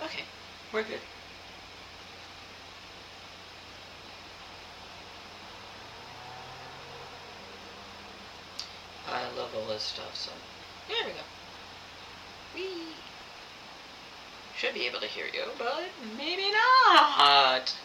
Okay, we're good. I love all this stuff, so there we go. Whee! Should be able to hear you, but maybe not.